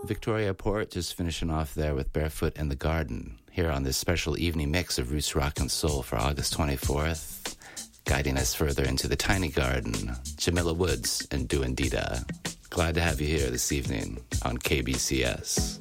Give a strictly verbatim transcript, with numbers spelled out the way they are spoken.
Victoria Port just finishing off there with Barefoot in the Garden here on this special evening mix of Roots Rock and Soul for August twenty-fourth, guiding us further into the Tiny Garden, Jamila Woods and Duandita. Glad to have you here this evening on K B C S.